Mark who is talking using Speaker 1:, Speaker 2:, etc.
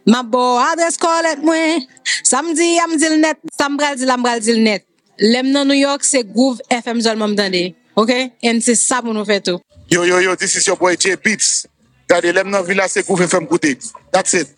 Speaker 1: Ma bo adres kolet mwen. Samedi am dil net, sambral dil net. Lem nan New York c'est Groove FM seulement m'tande. Okay? And c'est ça pour nous faire tout.
Speaker 2: Yo, this is your boy J Beats. Gade lem nan Villa c'est Groove FM koute. That's it.